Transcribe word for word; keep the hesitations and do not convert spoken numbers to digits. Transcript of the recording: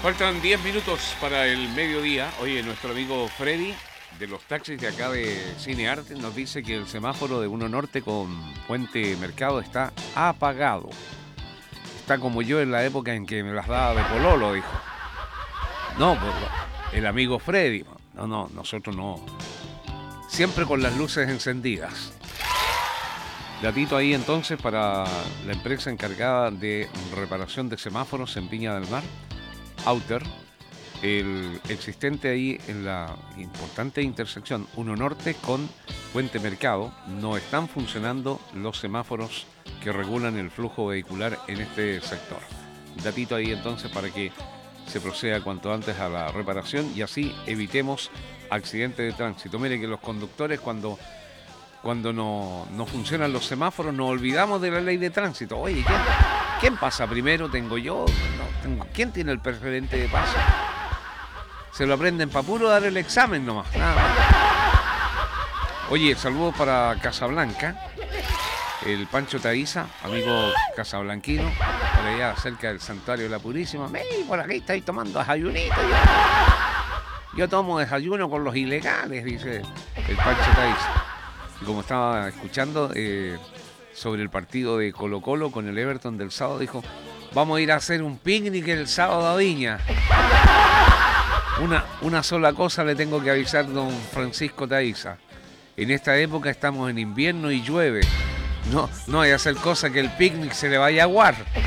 Faltan diez minutos para el mediodía. Oye, nuestro amigo Freddy de los taxis de acá de Cinearte nos dice que el semáforo de Uno Norte con Puente Mercado está apagado. Está como yo en la época en que me las daba de pololo, dijo. No, pues el amigo Freddy. No, no, nosotros no. Siempre con las luces encendidas. Datito ahí entonces para la empresa encargada de reparación de semáforos en Viña del Mar, Outer, el existente ahí en la importante intersección Uno Norte con Puente Mercado. No están funcionando los semáforos que regulan el flujo vehicular en este sector. Datito ahí entonces para que se proceda cuanto antes a la reparación y así evitemos accidentes de tránsito. Mire que los conductores cuando, cuando no, no funcionan los semáforos nos olvidamos de la ley de tránsito. Oye, ¿quién, quién pasa primero? ¿Tengo yo? No, tengo, ¿quién tiene el preferente de paso? Se lo aprenden para puro dar el examen nomás. Nada más. Oye, saludos para Casablanca, el Pancho Taiza, amigo casablanquino, por allá cerca del Santuario de la Purísima. Ey, por aquí estáis tomando desayunito. Yo, yo tomo desayuno con los ilegales, dice el Pancho Taiza. Y como estaba escuchando eh, sobre el partido de Colo Colo con el Everton del sábado, dijo, vamos a ir a hacer un picnic el sábado a Viña. Una, una sola cosa le tengo que avisar don Francisco Taiza. En esta época estamos en invierno y llueve. No, no hay que hacer cosa que el picnic se le vaya a aguar.